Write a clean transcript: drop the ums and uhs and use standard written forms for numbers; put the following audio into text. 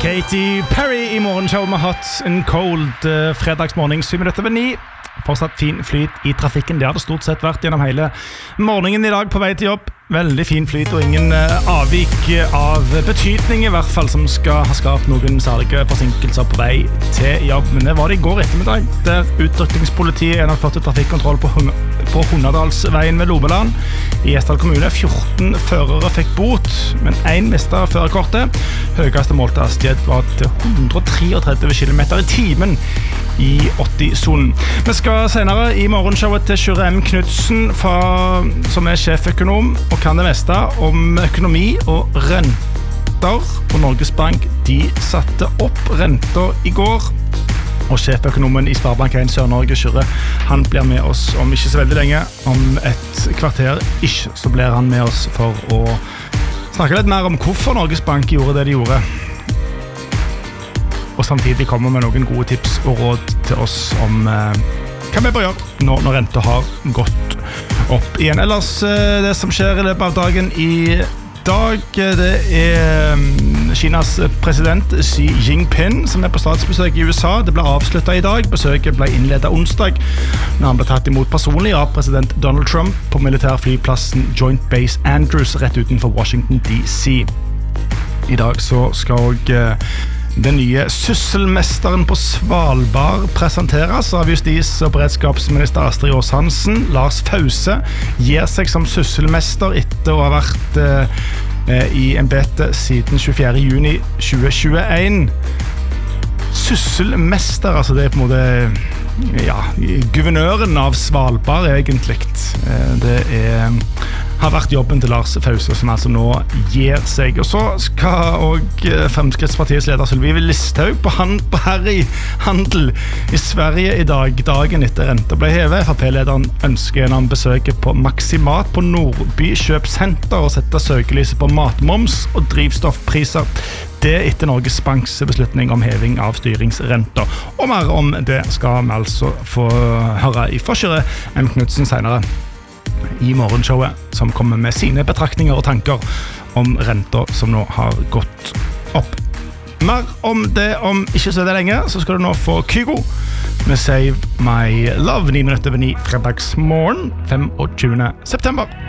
Katy Perry I morgenshow med Hot and Cold fredagsmorgen 7:09. Fortsatt fin flyt I trafikken. Det har det stort sett vært gjennom hele morgenen I dag på vei til jobb. Veldig fin flyt og ingen avvik av betydning I hvert fall som skal ha skapt noen særlige forsinkelser på vei til jobb. Men det var det I går ettermiddag der utrykningspolitiet gjennomførte trafikkontroll på Hundadalsveien ved Lobeland I Gjesdal kommune. 14 førere fikk bot, men en mistet førerkortet. Høyeste målte hastighet var til 133 km/t I 80-zonen. Vi skal senere I morgenshowet til Sjure M. Knudsen som sjeføkonom og kan det meste om økonomi og renter. Og Norges Bank de satte opp renter I går. Og sjeføkonomen I Sparebank 1 Sør-Norge, Sjure, han blir med oss om ikke så veldig lenge. Om et kvarter ikke, så blir han med oss for å snakke litt mer om hvorfor Norges Bank gjorde det de gjorde. Og samtidig kommer med noen gode tips og råd til oss om hva vi bør gjøre når renta har gått opp igjen. Ellers det som skjer I løpet av dagen I dag, det Kinas president Xi Jinping som på statsbesøk I USA. Det ble avsluttet I dag. Besøket ble innledet onsdag når han ble tatt imot personlig av president Donald Trump på militærflyplassen Joint Base Andrews rett utenfor Washington DC. I dag så skal også den nye sysselmesteren på Svalbard presenteres av justis- og beredskapsminister Astrid Aas Hansen. Lars Fause gir seg som sysselmester etter å ha vært I embetet siden 24. juni 2021. Sysselmester, altså det på en måte guvernøren av Svalbard egentlig. Det har vært jobben til Lars Fause som altså nå gir seg. Og så skal også Fremskrittspartiets leder Sylvi Listhaug på Harry-handel I Sverige I dag, dagen etter renta ble hevet. FrP-lederen ønsker en besøke på Maximat på Nordby kjøpsenter og sette søkelyset på matmoms og drivstoffpriser. Det etter Norges Banks beslutning om heving av styringsrenter. Og mer om det skal vi altså få høre I Sjure M. Knudsen senere I morgenshowet, som kommer med sine betraktninger og tanker om renter som nå har gått opp. Mer om det om ikke så det lenge, så skal du nå få Kygo med Save My Love 9:09 fredagsmorgen 25. september.